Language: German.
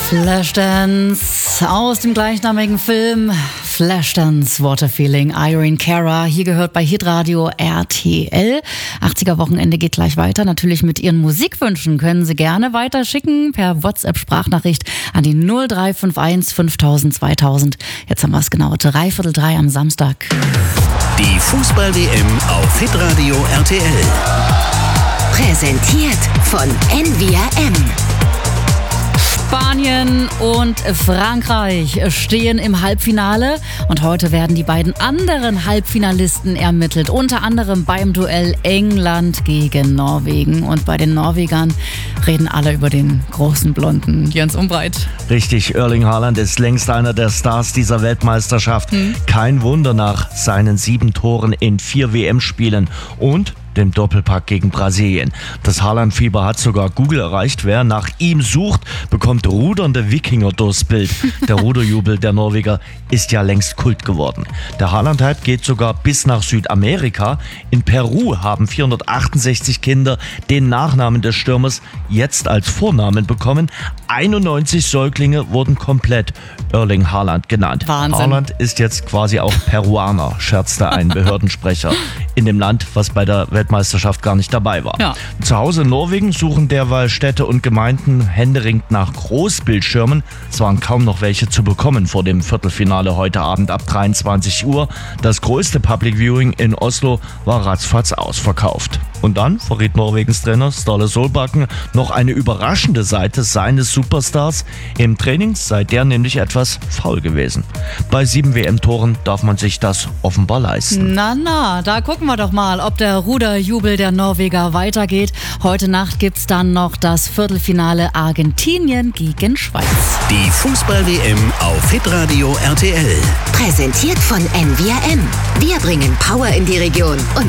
Flashdance aus dem gleichnamigen Film Flashdance, What a Feeling, Irene Cara. Hier gehört bei Hitradio RTL. 80er Wochenende geht gleich weiter. Natürlich mit Ihren Musikwünschen können Sie gerne weiterschicken per WhatsApp-Sprachnachricht an die 0351 5000 2000. Jetzt haben wir es genau 3:45 am Samstag. Die Fußball-WM auf Hitradio RTL. Präsentiert von NVRM. Spanien und Frankreich stehen im Halbfinale und heute werden die beiden anderen Halbfinalisten ermittelt, unter anderem beim Duell England gegen Norwegen. Und bei den Norwegern reden alle über den großen Blonden Jens Umbreit. Richtig, Erling Haaland ist längst einer der Stars dieser Weltmeisterschaft. Kein Wunder nach seinen 7 Toren in 4 WM-Spielen und dem Doppelpack gegen Brasilien. Das Haaland-Fieber hat sogar Google erreicht. Wer nach ihm sucht, bekommt rudernde Wikinger durchs Bild. Der Ruderjubel der Norweger ist ja längst Kult geworden. Der Haaland-Hype geht sogar bis nach Südamerika. In Peru haben 468 Kinder den Nachnamen des Stürmers jetzt als Vornamen bekommen. 91 Säuglinge wurden komplett Erling Haaland genannt. Wahnsinn. Haaland ist jetzt quasi auch Peruaner, scherzte ein Behördensprecher in dem Land, was bei der Weltmeisterschaft gar nicht dabei war. Ja. Zu Hause in Norwegen suchen derweil Städte und Gemeinden händeringend nach Großbildschirmen. Es waren kaum noch welche zu bekommen vor dem Viertelfinale heute Abend ab 23 Uhr. Das größte Public Viewing in Oslo war ratzfatz ausverkauft. Und dann verriet Norwegens Trainer Ståle Solbakken noch eine überraschende Seite seines Superstars. Im Training sei der nämlich etwas faul gewesen. Bei 7 WM-Toren darf man sich das offenbar leisten. Na, da gucken wir doch mal, ob der Ruderjubel der Norweger weitergeht. Heute Nacht gibt's dann noch das Viertelfinale Argentinien gegen Schweiz. Die Fußball-WM auf Hitradio RTL. Präsentiert von NVRM. Wir bringen Power in die Region und